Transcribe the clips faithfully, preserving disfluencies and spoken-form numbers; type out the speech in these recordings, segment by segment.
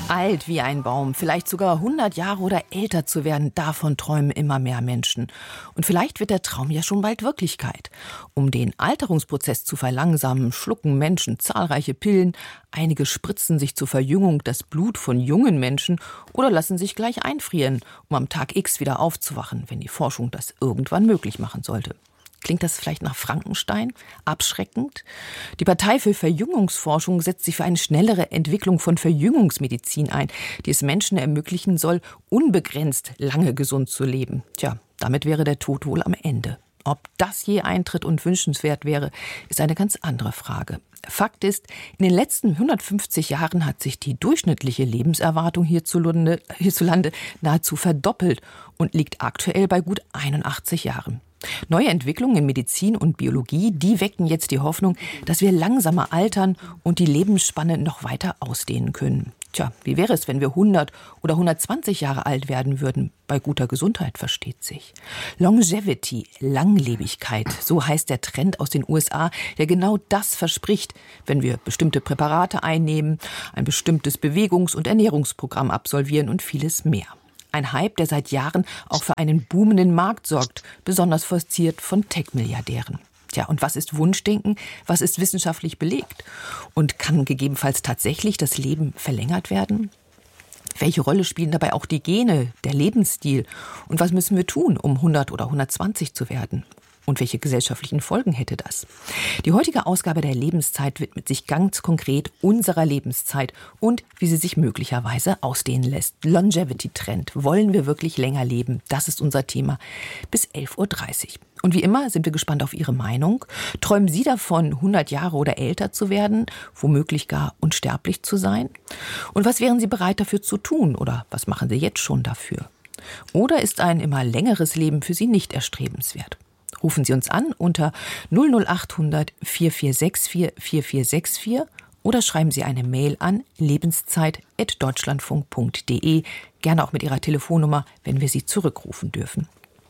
Alt wie ein Baum, vielleicht sogar hundert Jahre oder älter zu werden, davon träumen immer mehr Menschen. Und vielleicht wird der Traum ja schon bald Wirklichkeit. Um den Alterungsprozess zu verlangsamen, schlucken Menschen zahlreiche Pillen. Einige spritzen sich zur Verjüngung das Blut von jungen Menschen oder lassen sich gleich einfrieren, um am Tag X wieder aufzuwachen, wenn die Forschung das irgendwann möglich machen sollte. Klingt das vielleicht nach Frankenstein? Abschreckend? Die Partei für Verjüngungsforschung setzt sich für eine schnellere Entwicklung von Verjüngungsmedizin ein, die es Menschen ermöglichen soll, unbegrenzt lange gesund zu leben. Tja, damit wäre der Tod wohl am Ende. Ob das je eintritt und wünschenswert wäre, ist eine ganz andere Frage. Fakt ist, in den letzten hundertfünfzig Jahren hat sich die durchschnittliche Lebenserwartung hierzulande, hierzulande nahezu verdoppelt und liegt aktuell bei gut einundachtzig Jahren. Neue Entwicklungen in Medizin und Biologie, die wecken jetzt die Hoffnung, dass wir langsamer altern und die Lebensspanne noch weiter ausdehnen können. Tja, wie wäre es, wenn wir hundert oder hundertzwanzig Jahre alt werden würden? Bei guter Gesundheit, versteht sich. Longevity, Langlebigkeit, so heißt der Trend aus den U S A, der genau das verspricht, wenn wir bestimmte Präparate einnehmen, ein bestimmtes Bewegungs- und Ernährungsprogramm absolvieren und vieles mehr. Ein Hype, der seit Jahren auch für einen boomenden Markt sorgt, besonders forciert von Tech-Milliardären. Tja, und was ist Wunschdenken? Was ist wissenschaftlich belegt? Und kann gegebenenfalls tatsächlich das Leben verlängert werden? Welche Rolle spielen dabei auch die Gene, der Lebensstil? Und was müssen wir tun, um hundert oder hundertzwanzig zu werden? Und welche gesellschaftlichen Folgen hätte das? Die heutige Ausgabe der Lebenszeit widmet sich ganz konkret unserer Lebenszeit und wie sie sich möglicherweise ausdehnen lässt. Longevity-Trend. Wollen wir wirklich länger leben? Das ist unser Thema bis elf Uhr dreißig. Und wie immer sind wir gespannt auf Ihre Meinung. Träumen Sie davon, hundert Jahre oder älter zu werden, womöglich gar unsterblich zu sein? Und was wären Sie bereit dafür zu tun? Oder was machen Sie jetzt schon dafür? Oder ist ein immer längeres Leben für Sie nicht erstrebenswert? Rufen Sie uns an unter null null acht hundert vier vier sechs vier vier vier sechs vier oder schreiben Sie eine Mail an lebenszeit at deutschlandfunk punkt de, gerne auch mit Ihrer Telefonnummer, wenn wir Sie zurückrufen dürfen.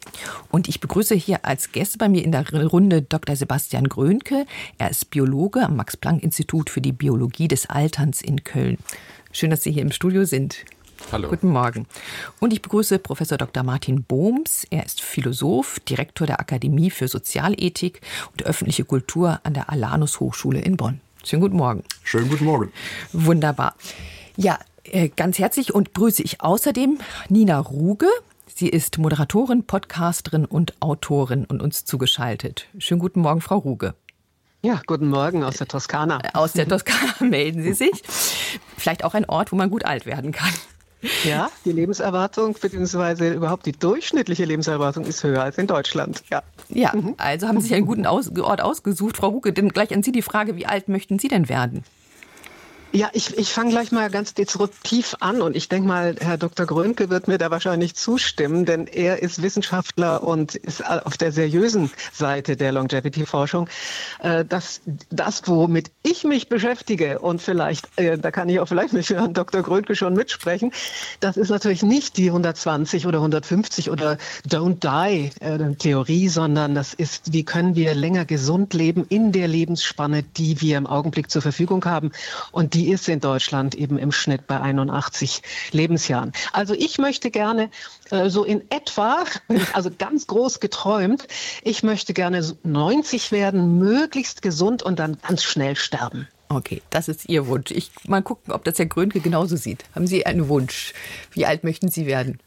Und ich begrüße hier als Gäste bei mir in der Runde Doktor Sebastian Grönke. Er ist Biologe am Max-Planck-Institut für die Biologie des Alterns in Köln. Schön, dass Sie hier im Studio sind. Hallo. Guten Morgen. Und ich begrüße Professor Doktor Martin Bohms. Er ist Philosoph, Direktor der Akademie für Sozialethik und öffentliche Kultur an der Alanus Hochschule in Bonn. Schönen guten Morgen. Schönen guten Morgen. Wunderbar. Ja, ganz herzlich und grüße ich außerdem Nina Ruge. Sie ist Moderatorin, Podcasterin und Autorin und uns zugeschaltet. Schönen guten Morgen, Frau Ruge. Ja, guten Morgen aus der Toskana. Aus der Toskana melden Sie sich. Vielleicht auch ein Ort, wo man gut alt werden kann. Ja, die Lebenserwartung bzw. überhaupt die durchschnittliche Lebenserwartung ist höher als in Deutschland. Ja, ja, also haben Sie sich einen guten Aus- Ort ausgesucht. Frau Ruge, denn gleich an Sie die Frage, wie alt möchten Sie denn werden? Ja, ich, ich fange gleich mal ganz disruptiv an und ich denke mal, Herr Doktor Grönke wird mir da wahrscheinlich zustimmen, denn er ist Wissenschaftler und ist auf der seriösen Seite der Longevity-Forschung. Das, das, womit ich mich beschäftige und vielleicht, da kann ich auch vielleicht mit Herrn Doktor Grönke schon mitsprechen, das ist natürlich nicht die hundertzwanzig oder hundertfünfzig oder Don't Die Theorie, sondern das ist, wie können wir länger gesund leben in der Lebensspanne, die wir im Augenblick zur Verfügung haben und die ist in Deutschland eben im Schnitt bei einundachtzig Lebensjahren. Also ich möchte gerne äh, so in etwa, also ganz groß geträumt, ich möchte gerne neunzig werden, möglichst gesund und dann ganz schnell sterben. Okay, das ist Ihr Wunsch. Ich mal gucken, ob das Herr Grönke genauso sieht. Haben Sie einen Wunsch? Wie alt möchten Sie werden?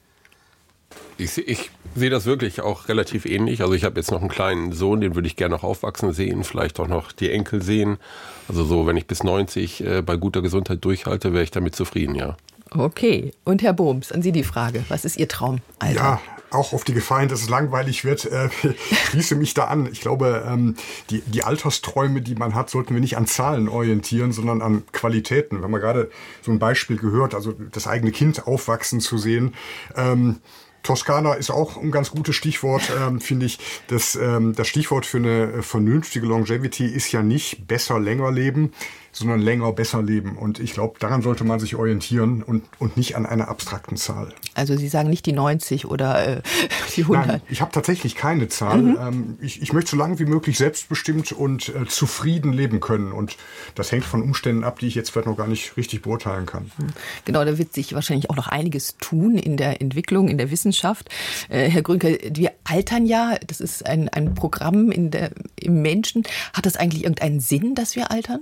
Ich, ich sehe das wirklich auch relativ ähnlich. Also ich habe jetzt noch einen kleinen Sohn, den würde ich gerne noch aufwachsen sehen, vielleicht auch noch die Enkel sehen. Also so, wenn ich bis neunzig äh, bei guter Gesundheit durchhalte, wäre ich damit zufrieden, ja. Okay, und Herr Bohms, an Sie die Frage. Was ist Ihr Traumalter? Ja, auch auf die Gefahr hin, dass es langweilig wird, äh, schließe mich da an. Ich glaube, ähm, die, die Altersträume, die man hat, sollten wir nicht an Zahlen orientieren, sondern an Qualitäten. Wir haben ja gerade so ein Beispiel gehört, also das eigene Kind aufwachsen zu sehen. Ähm, Toskana ist auch ein ganz gutes Stichwort, ähm, finde ich. Das, ähm, das Stichwort für eine vernünftige Longevity ist ja nicht besser länger leben, sondern länger, besser leben. Und ich glaube, daran sollte man sich orientieren und, und nicht an einer abstrakten Zahl. Also Sie sagen nicht die neunzig oder äh, die hundert? Nein, ich habe tatsächlich keine Zahl. Mhm. Ähm, ich, ich möchte so lange wie möglich selbstbestimmt und äh, zufrieden leben können. Und das hängt von Umständen ab, die ich jetzt vielleicht noch gar nicht richtig beurteilen kann. Genau, da wird sich wahrscheinlich auch noch einiges tun in der Entwicklung, in der Wissenschaft. Äh, Herr Grünke, wir altern ja, das ist ein, ein Programm in der, im Menschen. Hat das eigentlich irgendeinen Sinn, dass wir altern?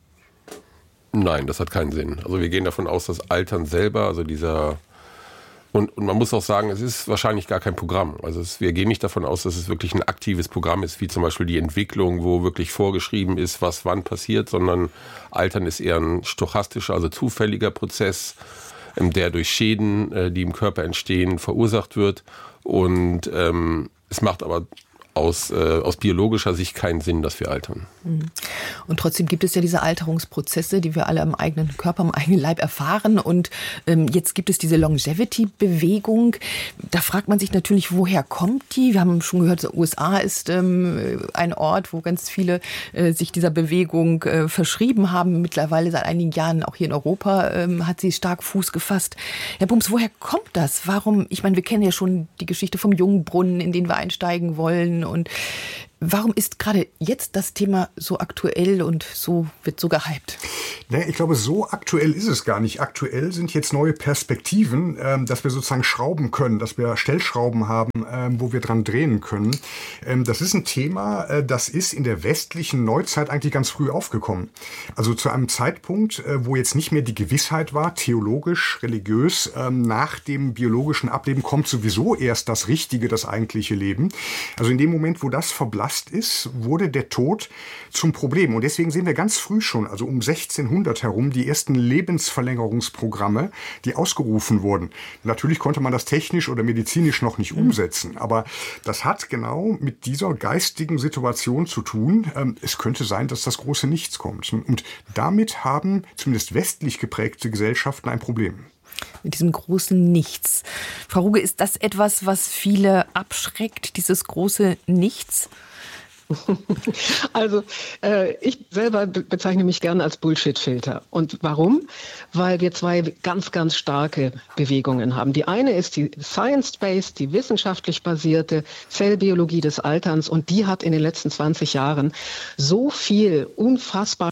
Nein, das hat keinen Sinn. Also wir gehen davon aus, dass Altern selber, also dieser... Und, und man muss auch sagen, es ist wahrscheinlich gar kein Programm. Also es, wir gehen nicht davon aus, dass es wirklich ein aktives Programm ist, wie zum Beispiel die Entwicklung, wo wirklich vorgeschrieben ist, was wann passiert, sondern Altern ist eher ein stochastischer, also zufälliger Prozess, der durch Schäden, die im Körper entstehen, verursacht wird. Und ähm, es macht aber aus, äh, aus biologischer Sicht keinen Sinn, dass wir altern. Und trotzdem gibt es ja diese Alterungsprozesse, die wir alle im eigenen Körper, im eigenen Leib erfahren. Und ähm, jetzt gibt es diese Longevity-Bewegung. Da fragt man sich natürlich, woher kommt die? Wir haben schon gehört, U S A ist ähm, ein Ort, wo ganz viele äh, sich dieser Bewegung äh, verschrieben haben. Mittlerweile seit einigen Jahren auch hier in Europa ähm, hat sie stark Fuß gefasst. Herr Bums, woher kommt das? Warum? Ich meine, wir kennen ja schon die Geschichte vom Jungbrunnen, in den wir einsteigen wollen. Und warum ist gerade jetzt das Thema so aktuell und so wird so gehypt? Nee, ich glaube, so aktuell ist es gar nicht. Aktuell sind jetzt neue Perspektiven, ähm, dass wir sozusagen schrauben können, dass wir Stellschrauben haben, ähm, wo wir dran drehen können. Ähm, das ist ein Thema, äh, das ist in der westlichen Neuzeit eigentlich ganz früh aufgekommen. Also zu einem Zeitpunkt, äh, wo jetzt nicht mehr die Gewissheit war, theologisch, religiös, ähm, nach dem biologischen Ableben kommt sowieso erst das richtige, das eigentliche Leben. Also in dem Moment, wo das verblasst ist, wurde der Tod zum Problem. Und deswegen sehen wir ganz früh schon, also um sechzehnhundert herum, die ersten Lebensverlängerungsprogramme, die ausgerufen wurden. Natürlich konnte man das technisch oder medizinisch noch nicht umsetzen, aber das hat genau mit dieser geistigen Situation zu tun. Es könnte sein, dass das große Nichts kommt. Und damit haben zumindest westlich geprägte Gesellschaften ein Problem. Mit diesem großen Nichts. Frau Ruge, ist das etwas, was viele abschreckt, dieses große Nichts? Also äh, ich selber be- bezeichne mich gerne als Bullshit-Filter. Und warum? Weil wir zwei ganz, ganz starke Bewegungen haben. Die eine ist die Science-Based, die wissenschaftlich basierte Zellbiologie des Alterns. Und die hat in den letzten zwanzig Jahren so viel unfassbar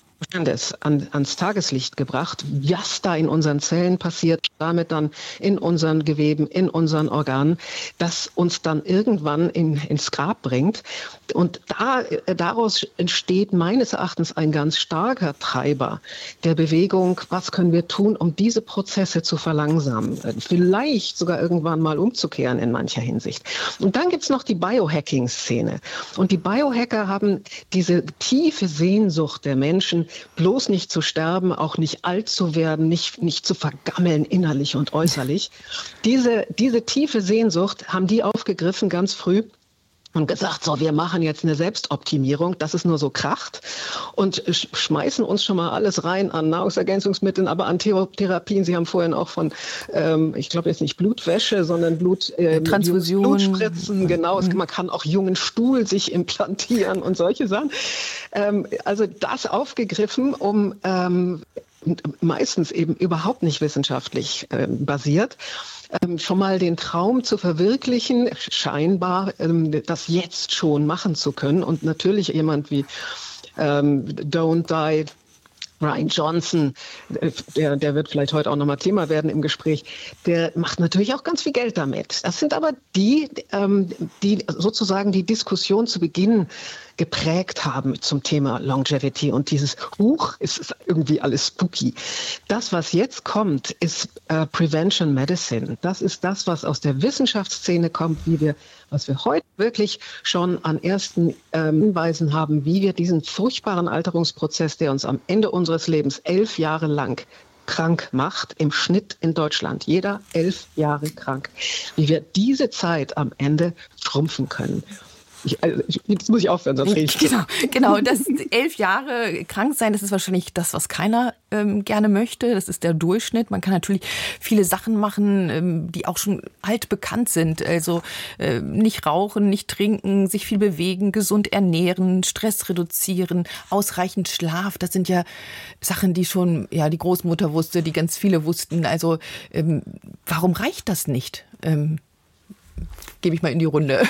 An, ans Tageslicht gebracht, was da in unseren Zellen passiert, damit dann in unseren Geweben, in unseren Organen, das uns dann irgendwann in, ins Grab bringt. Und da, daraus entsteht meines Erachtens ein ganz starker Treiber der Bewegung, was können wir tun, um diese Prozesse zu verlangsamen, vielleicht sogar irgendwann mal umzukehren in mancher Hinsicht. Und dann gibt's noch die Biohacking-Szene. Und die Biohacker haben diese tiefe Sehnsucht der Menschen, bloß nicht zu sterben, auch nicht alt zu werden, nicht, nicht zu vergammeln innerlich und äußerlich. Diese, diese tiefe Sehnsucht haben die aufgegriffen ganz früh und gesagt, so, wir machen jetzt eine Selbstoptimierung, dass es nur so kracht und sch- schmeißen uns schon mal alles rein an Nahrungsergänzungsmitteln, aber an Thera- Therapien. Sie haben vorhin auch von, ähm, ich glaube jetzt nicht Blutwäsche, sondern Blut, ähm, Transfusion. Blutspritzen, genau. Es, man kann auch jungen Stuhl sich implantieren und solche Sachen. Ähm, also das aufgegriffen, um ähm, meistens eben überhaupt nicht wissenschaftlich äh, basiert, ähm, schon mal den Traum zu verwirklichen, scheinbar ähm, das jetzt schon machen zu können. Und natürlich jemand wie ähm, Don't Die, Ryan Johnson, der, der wird vielleicht heute auch nochmal Thema werden im Gespräch, der macht natürlich auch ganz viel Geld damit. Das sind aber die, ähm, die sozusagen die Diskussion zu Beginn geprägt haben zum Thema Longevity und dieses Huch, es ist irgendwie alles spooky. Das, was jetzt kommt, ist äh, Prevention Medicine. Das ist das, was aus der Wissenschaftsszene kommt, wie wir, was wir heute wirklich schon an ersten ähm, Hinweisen haben, wie wir diesen furchtbaren Alterungsprozess, der uns am Ende unseres Lebens elf Jahre lang krank macht, im Schnitt in Deutschland, jeder elf Jahre krank, wie wir diese Zeit am Ende schrumpfen können. Ich, also, ich, jetzt muss ich aufhören, sonst rede ich. Genau, genau. Das elf Jahre krank sein, das ist wahrscheinlich das, was keiner ähm, gerne möchte. Das ist der Durchschnitt. Man kann natürlich viele Sachen machen, ähm, die auch schon altbekannt sind. Also äh, nicht rauchen, nicht trinken, sich viel bewegen, gesund ernähren, Stress reduzieren, ausreichend Schlaf. Das sind ja Sachen, die schon ja die Großmutter wusste, die ganz viele wussten. Also ähm, warum reicht das nicht? Ähm, Gebe ich mal in die Runde.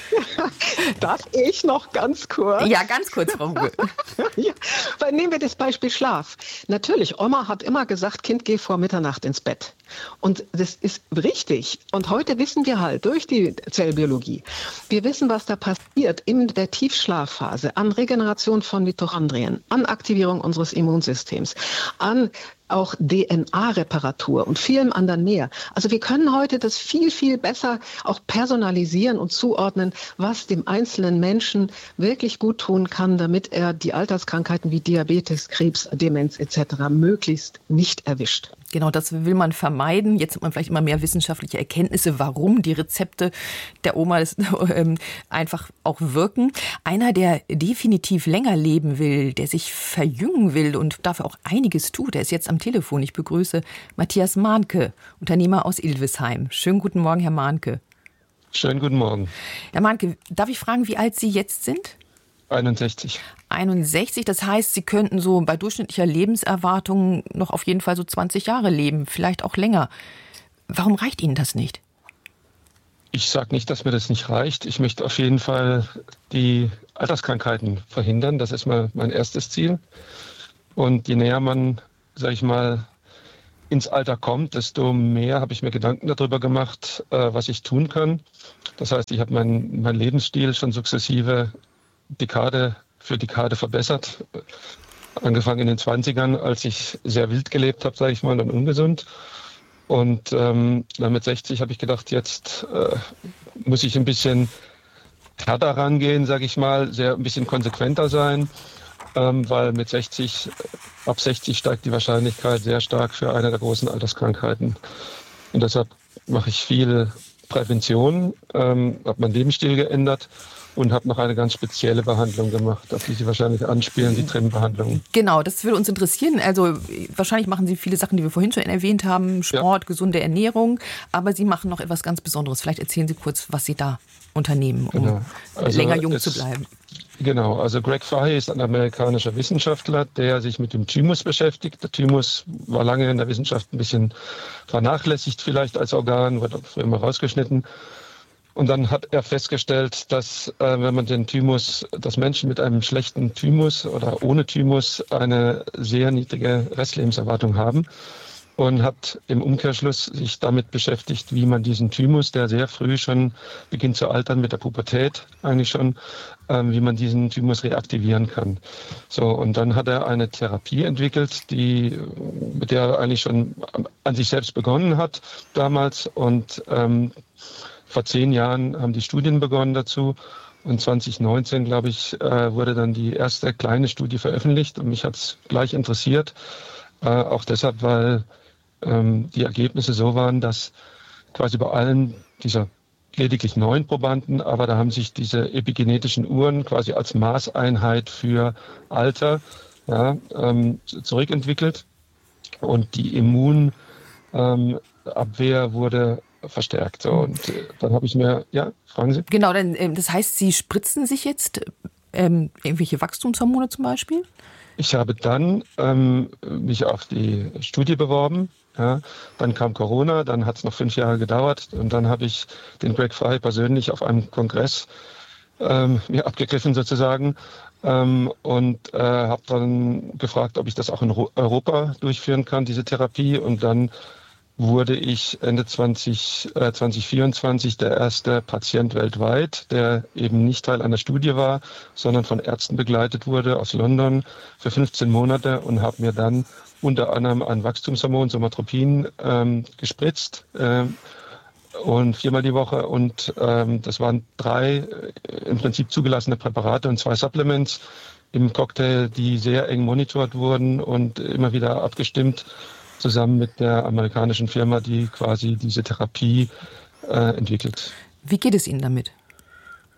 Darf ich noch ganz kurz? Ja, ganz kurz, Frau Huge. Ja, weil nehmen wir das Beispiel Schlaf. Natürlich, Oma hat immer gesagt, Kind, geh vor Mitternacht ins Bett. Und das ist richtig. Und heute wissen wir halt durch die Zellbiologie, wir wissen, was da passiert in der Tiefschlafphase an Regeneration von Mitochondrien, an Aktivierung unseres Immunsystems, an auch D N A-Reparatur und vielem anderen mehr. Also wir können heute das viel, viel besser auch personalisieren und zuordnen, was dem einzelnen Menschen wirklich gut tun kann, damit er die Alterskrankheiten wie Diabetes, Krebs, Demenz et cetera möglichst nicht erwischt. Genau, das will man vermeiden. Jetzt hat man vielleicht immer mehr wissenschaftliche Erkenntnisse, warum die Rezepte der Oma das, äh, einfach auch wirken. Einer, der definitiv länger leben will, der sich verjüngen will und dafür auch einiges tut, der ist jetzt am Telefon. Ich begrüße Matthias Mahnke, Unternehmer aus Ildwisheim. Schönen guten Morgen, Herr Mahnke. Schönen guten Morgen. Herr Mahnke, darf ich fragen, wie alt Sie jetzt sind? einundsechzig. einundsechzig, das heißt, Sie könnten so bei durchschnittlicher Lebenserwartung noch auf jeden Fall so zwanzig Jahre leben, vielleicht auch länger. Warum reicht Ihnen das nicht? Ich sage nicht, dass mir das nicht reicht. Ich möchte auf jeden Fall die Alterskrankheiten verhindern. Das ist mal mein erstes Ziel. Und je näher man, sage ich mal, ins Alter kommt, desto mehr habe ich mir Gedanken darüber gemacht, was ich tun kann. Das heißt, ich habe meinen mein Lebensstil schon sukzessive Dekade für Dekade verbessert. Angefangen in den zwanzigern, als ich sehr wild gelebt habe, sage ich mal, und ungesund. Und ähm, dann mit sechzig habe ich gedacht, jetzt äh, muss ich ein bisschen härter rangehen, sage ich mal, sehr ein bisschen konsequenter sein, ähm, weil mit sechzig, ab sechzig steigt die Wahrscheinlichkeit sehr stark für eine der großen Alterskrankheiten. Und deshalb mache ich viel Prävention, ähm, habe meinen Lebensstil geändert und habe noch eine ganz spezielle Behandlung gemacht, auf die Sie wahrscheinlich anspielen, die Trimm-Behandlung. Genau, das würde uns interessieren. Also wahrscheinlich machen Sie viele Sachen, die wir vorhin schon erwähnt haben, Sport, ja, gesunde Ernährung, aber Sie machen noch etwas ganz Besonderes. Vielleicht erzählen Sie kurz, was Sie da unternehmen, um genau. also länger jung es, zu bleiben. Genau, also Greg Fahey ist ein amerikanischer Wissenschaftler, der sich mit dem Thymus beschäftigt. Der Thymus war lange in der Wissenschaft ein bisschen vernachlässigt vielleicht als Organ, wird immer rausgeschnitten. Und dann hat er festgestellt, dass äh, wenn man den Thymus, dass Menschen mit einem schlechten Thymus oder ohne Thymus eine sehr niedrige Restlebenserwartung haben. Und hat im Umkehrschluss sich damit beschäftigt, wie man diesen Thymus, der sehr früh schon beginnt zu altern, mit der Pubertät eigentlich schon, äh, wie man diesen Thymus reaktivieren kann. So, und dann hat er eine Therapie entwickelt, die, mit der er eigentlich schon an sich selbst begonnen hat damals. Und ähm, vor zehn Jahren haben die Studien begonnen dazu. Und zwanzig neunzehn, glaube ich, äh, wurde dann die erste kleine Studie veröffentlicht. Und mich hat es gleich interessiert. Äh, auch deshalb, weil ähm, die Ergebnisse so waren, dass quasi bei allen dieser lediglich neun Probanden, aber da haben sich diese epigenetischen Uhren quasi als Maßeinheit für Alter ja, ähm, zurückentwickelt. Und die Immunabwehr ähm, wurde verstärkt. So, und äh, dann habe ich mir, ja, fragen Sie? Genau, dann, äh, das heißt, Sie spritzen sich jetzt ähm, irgendwelche Wachstumshormone zum Beispiel? Ich habe dann ähm, mich auf die Studie beworben. Ja. Dann kam Corona, dann hat es noch fünf Jahre gedauert. Und dann habe ich den Greg Fahey persönlich auf einem Kongress ähm, mir abgegriffen sozusagen. Ähm, und äh, habe dann gefragt, ob ich das auch in Europa durchführen kann, diese Therapie. Und dann wurde ich Ende zwanzig, äh, zwanzig vierundzwanzig der erste Patient weltweit, der eben nicht Teil einer Studie war, sondern von Ärzten begleitet wurde aus London für fünfzehn Monate und habe mir dann unter anderem ein Wachstumshormon, Somatropin, ähm, gespritzt ähm, und viermal die Woche. Und ähm, das waren drei äh, im Prinzip zugelassene Präparate und zwei Supplements im Cocktail, die sehr eng monitort wurden und immer wieder abgestimmt, zusammen mit der amerikanischen Firma, die quasi diese Therapie äh, entwickelt. Wie geht es Ihnen damit?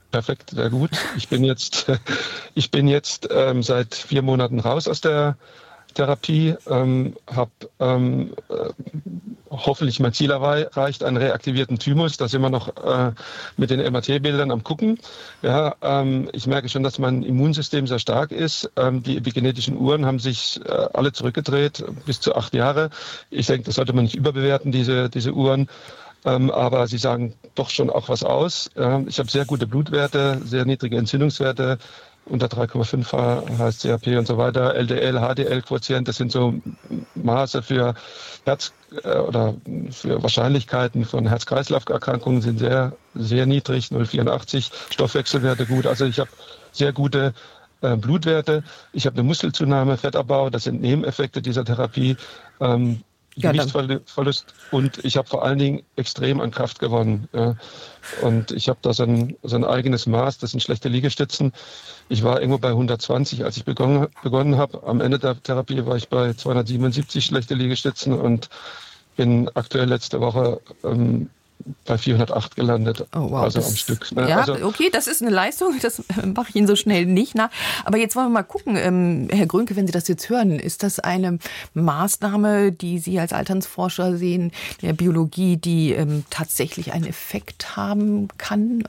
Perfekt, sehr gut. Ich bin jetzt, ich bin jetzt ähm, seit vier Monaten raus aus der Therapie, ähm, habe ähm, äh, hoffentlich mein Ziel erreicht, einen reaktivierten Thymus. Da sind wir noch äh, mit den M R T-Bildern am gucken. Ja, ähm, ich merke schon, dass mein Immunsystem sehr stark ist. Ähm, die epigenetischen Uhren haben sich äh, alle zurückgedreht, bis zu acht Jahre. Ich denke, das sollte man nicht überbewerten, diese, diese Uhren. Ähm, aber sie sagen doch schon auch was aus. Ähm, ich habe sehr gute Blutwerte, sehr niedrige Entzündungswerte, unter drei Komma fünf H S C R P und so weiter. L D L, H D L-Quotient, das sind so Maße für Herz- äh, oder für Wahrscheinlichkeiten von Herz-Kreislauf-Erkrankungen sind sehr, sehr niedrig, null Komma vierundachtzig. Stoffwechselwerte gut. Also ich habe sehr gute äh, Blutwerte. Ich habe eine Muskelzunahme, Fettabbau. Das sind Nebeneffekte dieser Therapie. Ähm, Ja, Gewichtsverlust und ich habe vor allen Dingen extrem an Kraft gewonnen. Ja. Und ich habe da so ein, so ein eigenes Maß, das sind schlechte Liegestützen. Ich war irgendwo bei hundertzwanzig, als ich begonnen, begonnen habe. Am Ende der Therapie war ich bei zweihundertsiebenundsiebzig schlechte Liegestützen und bin aktuell letzte Woche ähm, bei vierhundertacht gelandet, oh, wow, also das, am Stück. Ne? Ja, also, okay, das ist eine Leistung, das mache ich Ihnen so schnell nicht nach. Aber jetzt wollen wir mal gucken, ähm, Herr Grönke, wenn Sie das jetzt hören, ist das eine Maßnahme, die Sie als Alternsforscher sehen, der Biologie, die ähm, tatsächlich einen Effekt haben kann?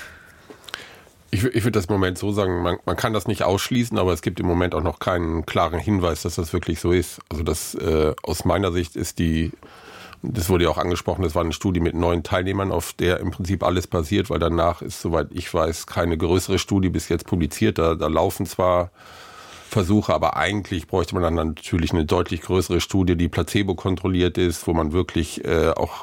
Ich, ich würde das im Moment so sagen, man, man kann das nicht ausschließen, aber es gibt im Moment auch noch keinen klaren Hinweis, dass das wirklich so ist. Also das äh, aus meiner Sicht ist die Das wurde ja auch angesprochen, das war eine Studie mit neun Teilnehmern, auf der im Prinzip alles basiert, weil danach ist, soweit ich weiß, keine größere Studie bis jetzt publiziert. Da, da laufen zwar Versuche, aber eigentlich bräuchte man dann natürlich eine deutlich größere Studie, die placebo-kontrolliert ist, wo man wirklich äh, auch,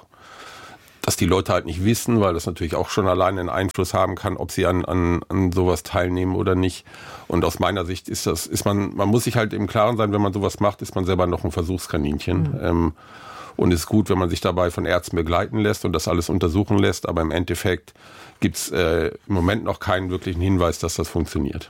dass die Leute halt nicht wissen, weil das natürlich auch schon alleine einen Einfluss haben kann, ob sie an, an, an sowas teilnehmen oder nicht. Und aus meiner Sicht ist das, ist man, man muss sich halt im Klaren sein, wenn man sowas macht, ist man selber noch ein Versuchskaninchen. Mhm. Ähm, Und es ist gut, wenn man sich dabei von Ärzten begleiten lässt und das alles untersuchen lässt. Aber im Endeffekt gibt es äh, im Moment noch keinen wirklichen Hinweis, dass das funktioniert.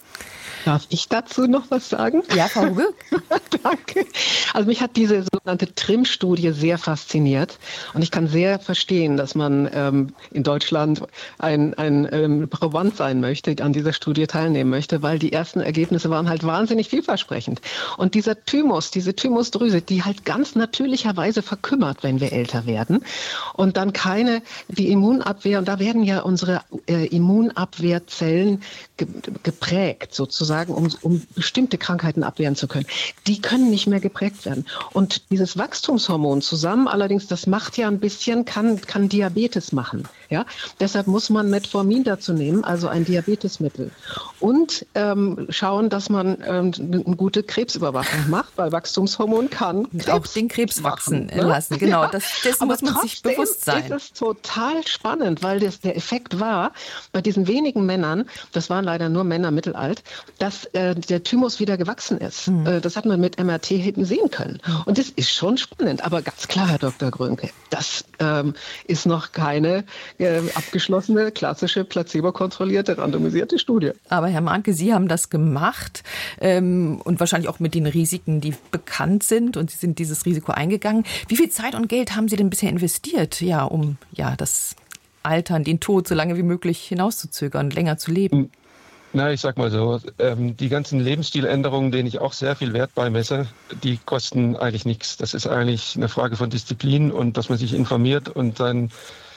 Darf ich dazu noch was sagen? Ja, Frau Rübe. Danke. Also mich hat diese sogenannte T R I M-Studie sehr fasziniert. Und ich kann sehr verstehen, dass man ähm, in Deutschland ein, ein ähm, Proband sein möchte, an dieser Studie teilnehmen möchte, weil die ersten Ergebnisse waren halt wahnsinnig vielversprechend. Und dieser Thymus, diese Thymusdrüse, die halt ganz natürlicherweise verkümmert, wenn wir älter werden. Und dann keine, die Immunabwehr, und da werden ja unsere äh, Immunabwehrzellen ge- geprägt, sozusagen, um, um bestimmte Krankheiten abwehren zu können. Die können nicht mehr geprägt werden. Und dieses Wachstumshormon zusammen, allerdings, das macht ja ein bisschen, kann, kann Diabetes machen. Ja? Deshalb muss man Metformin dazu nehmen, also ein Diabetesmittel. Und ähm, schauen, dass man ähm, eine gute Krebsüberwachung macht, weil Wachstumshormon kann Krebs auch den Krebs wachsen machen, ne? lassen. Genau, ja. das, dessen muss man sich bewusst sein. Das ist total spannend, weil das, der Effekt war, bei diesen wenigen Männern, das waren leider nur Männer mittelalt, dass äh, der Thymus wieder gewachsen ist. Mhm. Äh, das hat man mit M R T hinten sehen können. Und das ist schon spannend. Aber ganz klar, Herr Doktor Grönke, das ähm, ist noch keine äh, abgeschlossene, klassische, placebo-kontrollierte, randomisierte Studie. Aber Herr Mahnke, Sie haben das gemacht ähm, und wahrscheinlich auch mit den Risiken, die bekannt sind. Und Sie sind dieses Risiko eingegangen. Wie viel Zeit und Geld haben Sie denn bisher investiert, ja, um ja, das Altern, den Tod so lange wie möglich hinauszuzögern, länger zu leben? Na, ich sag mal so, ähm, die ganzen Lebensstiländerungen, denen ich auch sehr viel Wert beimesse, die kosten eigentlich nichts. Das ist eigentlich eine Frage von Disziplin und dass man sich informiert und seinen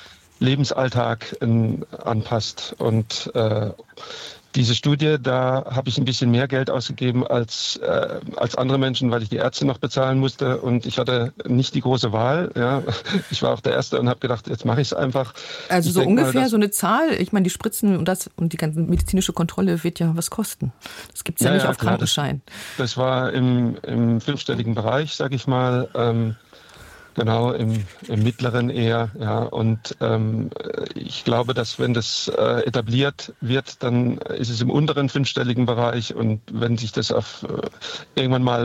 Lebensalltag äh, anpasst. Und äh, diese Studie, da habe ich ein bisschen mehr Geld ausgegeben als, äh, als andere Menschen, weil ich die Ärzte noch bezahlen musste und ich hatte nicht die große Wahl. Ja. Ich war auch der Erste und habe gedacht, jetzt mache ich es einfach. Also ich so ungefähr mal, so eine Zahl, ich meine, die Spritzen und das und die ganze medizinische Kontrolle wird ja was kosten. Das gibt es ja, ja nicht ja, auf klar, Krankenschein. Das, das war im, im fünfstelligen Bereich, sage ich mal. Ähm, Genau, im, im mittleren eher, ja. Und ähm, ich glaube, dass wenn das äh, etabliert wird, dann ist es im unteren fünfstelligen Bereich. Und wenn sich das auf äh, irgendwann mal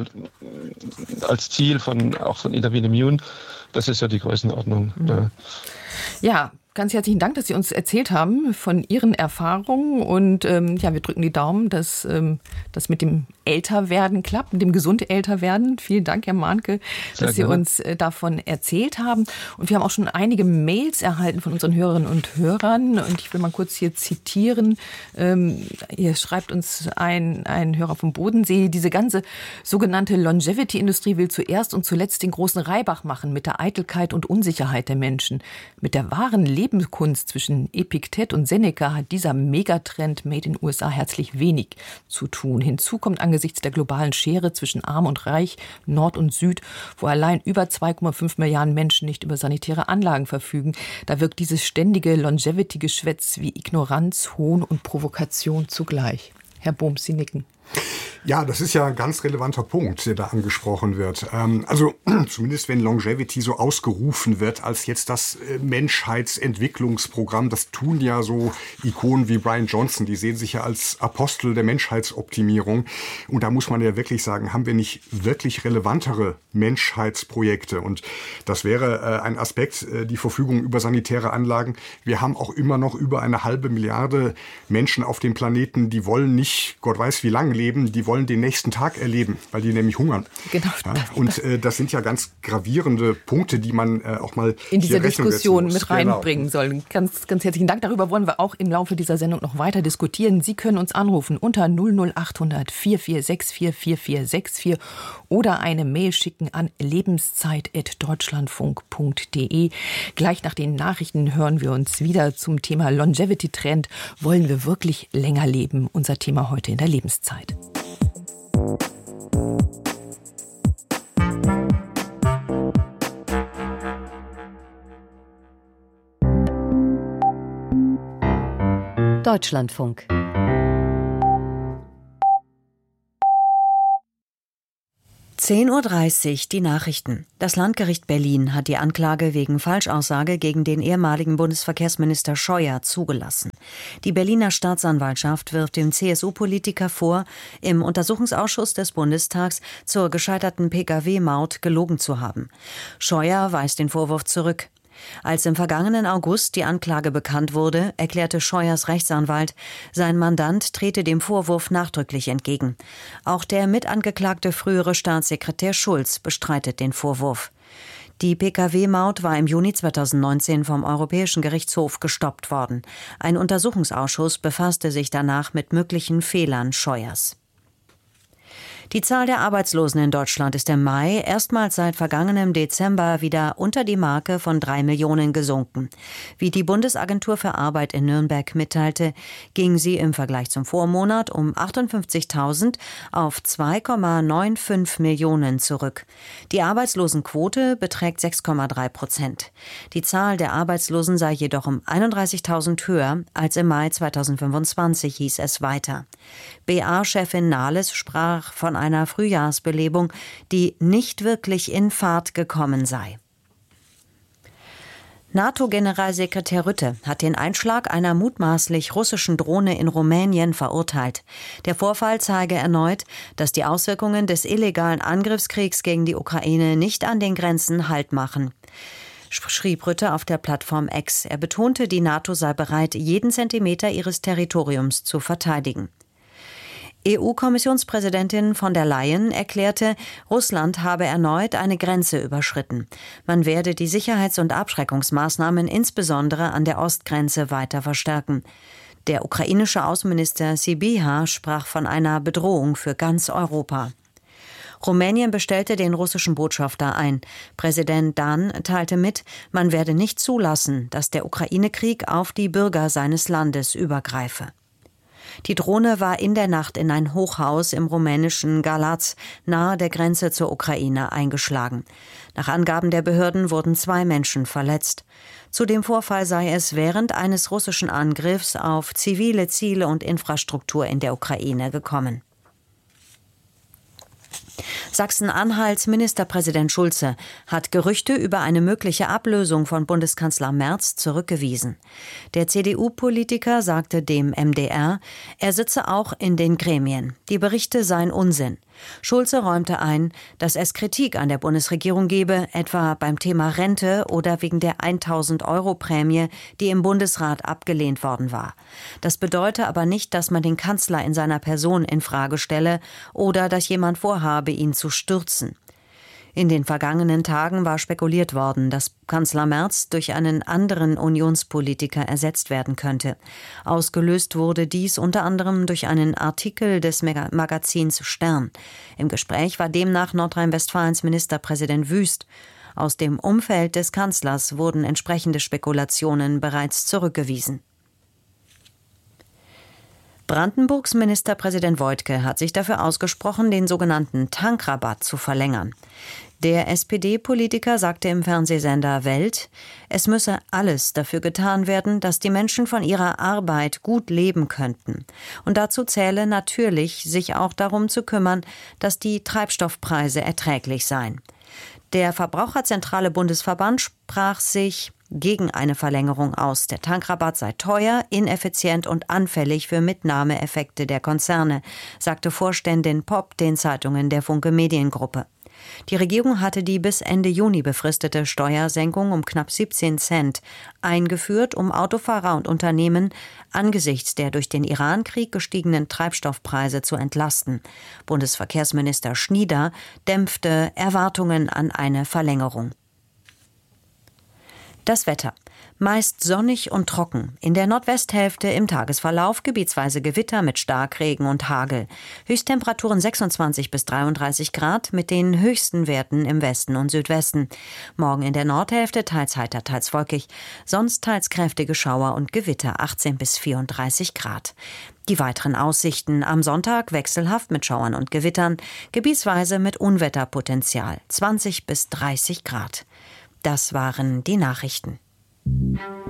als Ziel von auch von Intervene Immune, das ist ja die Größenordnung. Mhm. Ja. ja. ganz herzlichen Dank, dass Sie uns erzählt haben von Ihren Erfahrungen. Und ähm, ja, wir drücken die Daumen, dass ähm, das mit dem Älterwerden klappt, mit dem gesund Älterwerden. Vielen Dank, Herr Mahnke, Sehr dass Sie gerne. uns äh, davon erzählt haben. Und wir haben auch schon einige Mails erhalten von unseren Hörerinnen und Hörern. Und ich will mal kurz hier zitieren. Ähm, hier schreibt uns ein, ein Hörer vom Bodensee, diese ganze sogenannte Longevity-Industrie will zuerst und zuletzt den großen Reibach machen mit der Eitelkeit und Unsicherheit der Menschen. Mit der wahren Lebenskunst zwischen Epiktet und Seneca hat dieser Megatrend made in U S A herzlich wenig zu tun. Hinzu kommt angesichts der globalen Schere zwischen Arm und Reich, Nord und Süd, wo allein über zwei Komma fünf Milliarden Menschen nicht über sanitäre Anlagen verfügen, da wirkt dieses ständige Longevity-Geschwätz wie Ignoranz, Hohn und Provokation zugleich. Herr Bohm, Sie nicken. Ja, das ist ja ein ganz relevanter Punkt, der da angesprochen wird. Also zumindest wenn Longevity so ausgerufen wird als jetzt das Menschheitsentwicklungsprogramm, das tun ja so Ikonen wie Brian Johnson, die sehen sich ja als Apostel der Menschheitsoptimierung. Und da muss man ja wirklich sagen, haben wir nicht wirklich relevantere Menschheitsprojekte? Und das wäre ein Aspekt, die Verfügung über sanitäre Anlagen. Wir haben auch immer noch über eine halbe Milliarde Menschen auf dem Planeten, die wollen nicht, Gott weiß wie lange leben, die wollen den nächsten Tag erleben, weil die nämlich hungern. Genau. Ja, und äh, das sind ja ganz gravierende Punkte, die man äh, auch mal in diese Diskussion muss. mit reinbringen genau. soll. Ganz, ganz herzlichen Dank. Darüber wollen wir auch im Laufe dieser Sendung noch weiter diskutieren. Sie können uns anrufen unter null null acht hundert vier vier sechs vier vier vier sechs vier oder eine Mail schicken an lebenszeit at deutschlandfunk punkt de. Gleich nach den Nachrichten hören wir uns wieder zum Thema Longevity-Trend. Wollen wir wirklich länger leben? Unser Thema heute in der Lebenszeit. Deutschlandfunk. zehn Uhr dreißig, die Nachrichten. Das Landgericht Berlin hat die Anklage wegen Falschaussage gegen den ehemaligen Bundesverkehrsminister Scheuer zugelassen. Die Berliner Staatsanwaltschaft wirft dem C S U-Politiker vor, im Untersuchungsausschuss des Bundestags zur gescheiterten P K W-Maut gelogen zu haben. Scheuer weist den Vorwurf zurück. Als im vergangenen August die Anklage bekannt wurde, erklärte Scheuers Rechtsanwalt, sein Mandant trete dem Vorwurf nachdrücklich entgegen. Auch der mitangeklagte frühere Staatssekretär Schulz bestreitet den Vorwurf. Die P K W-Maut war im Juni zweitausendneunzehn vom Europäischen Gerichtshof gestoppt worden. Ein Untersuchungsausschuss befasste sich danach mit möglichen Fehlern Scheuers. Die Zahl der Arbeitslosen in Deutschland ist im Mai erstmals seit vergangenem Dezember wieder unter die Marke von drei Millionen gesunken. Wie die Bundesagentur für Arbeit in Nürnberg mitteilte, ging sie im Vergleich zum Vormonat um achtundfünfzigtausend auf zwei Komma fünfundneunzig Millionen zurück. Die Arbeitslosenquote beträgt sechs Komma drei Prozent. Die Zahl der Arbeitslosen sei jedoch um einunddreißigtausend höher als im Mai zweitausendfünfundzwanzig, hieß es weiter. B A-Chefin Nahles sprach von einer Frühjahrsbelebung, die nicht wirklich in Fahrt gekommen sei. NATO-Generalsekretär Rutte hat den Einschlag einer mutmaßlich russischen Drohne in Rumänien verurteilt. Der Vorfall zeige erneut, dass die Auswirkungen des illegalen Angriffskriegs gegen die Ukraine nicht an den Grenzen Halt machen, schrieb Rutte auf der Plattform X. Er betonte, die NATO sei bereit, jeden Zentimeter ihres Territoriums zu verteidigen. E U-Kommissionspräsidentin von der Leyen erklärte, Russland habe erneut eine Grenze überschritten. Man werde die Sicherheits- und Abschreckungsmaßnahmen insbesondere an der Ostgrenze weiter verstärken. Der ukrainische Außenminister Sybiha sprach von einer Bedrohung für ganz Europa. Rumänien bestellte den russischen Botschafter ein. Präsident Dan teilte mit, man werde nicht zulassen, dass der Ukraine-Krieg auf die Bürger seines Landes übergreife. Die Drohne war in der Nacht in ein Hochhaus im rumänischen Galați nahe der Grenze zur Ukraine eingeschlagen. Nach Angaben der Behörden wurden zwei Menschen verletzt. Zu dem Vorfall sei es während eines russischen Angriffs auf zivile Ziele und Infrastruktur in der Ukraine gekommen. Sachsen-Anhalts Ministerpräsident Schulze hat Gerüchte über eine mögliche Ablösung von Bundeskanzler Merz zurückgewiesen. Der C D U-Politiker sagte dem M D R, er sitze auch in den Gremien. Die Berichte seien Unsinn. Schulze räumte ein, dass es Kritik an der Bundesregierung gebe, etwa beim Thema Rente oder wegen der tausend-Euro-Prämie, die im Bundesrat abgelehnt worden war. Das bedeute aber nicht, dass man den Kanzler in seiner Person in Frage stelle oder dass jemand vorhabe, ihn zu stürzen. In den vergangenen Tagen war spekuliert worden, dass Kanzler Merz durch einen anderen Unionspolitiker ersetzt werden könnte. Ausgelöst wurde dies unter anderem durch einen Artikel des Magazins Stern. Im Gespräch war demnach Nordrhein-Westfalens Ministerpräsident Wüst. Aus dem Umfeld des Kanzlers wurden entsprechende Spekulationen bereits zurückgewiesen. Brandenburgs Ministerpräsident Woidke hat sich dafür ausgesprochen, den sogenannten Tankrabatt zu verlängern. Der S P D-Politiker sagte im Fernsehsender Welt, es müsse alles dafür getan werden, dass die Menschen von ihrer Arbeit gut leben könnten. Und dazu zähle natürlich, sich auch darum zu kümmern, dass die Treibstoffpreise erträglich seien. Der Verbraucherzentrale Bundesverband sprach sich gegen eine Verlängerung aus. Der Tankrabatt sei teuer, ineffizient und anfällig für Mitnahmeeffekte der Konzerne, sagte Vorständin Popp den Zeitungen der Funke Mediengruppe. Die Regierung hatte die bis Ende Juni befristete Steuersenkung um knapp siebzehn Cent eingeführt, um Autofahrer und Unternehmen angesichts der durch den Iran-Krieg gestiegenen Treibstoffpreise zu entlasten. Bundesverkehrsminister Schnieder dämpfte Erwartungen an eine Verlängerung. Das Wetter. Meist sonnig und trocken. In der Nordwesthälfte im Tagesverlauf gebietsweise Gewitter mit Starkregen und Hagel. Höchsttemperaturen sechsundzwanzig bis dreiunddreißig Grad mit den höchsten Werten im Westen und Südwesten. Morgen in der Nordhälfte teils heiter, teils wolkig. Sonst teils kräftige Schauer und Gewitter achtzehn bis vierunddreißig Grad. Die weiteren Aussichten am Sonntag wechselhaft mit Schauern und Gewittern, gebietsweise mit Unwetterpotenzial zwanzig bis dreißig Grad. Das waren die Nachrichten.